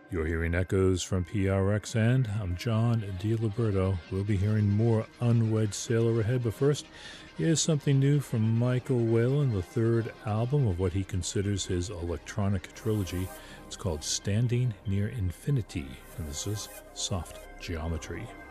You're hearing echoes from PRX, and I'm John DiLiberto. We'll be hearing more Unwed Sailor ahead, but first, here's something new from Michael Whalen, the third album of what he considers his electronic trilogy. It's called Standing Near Infinity, and this is Soft Geometry.